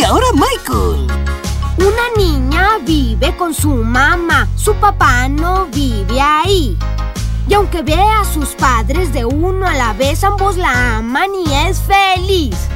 ahora Michael. Una niña vive con su mamá. Su papá no vive ahí. Y aunque ve a sus padres de uno a la vez, ambos la aman y es feliz.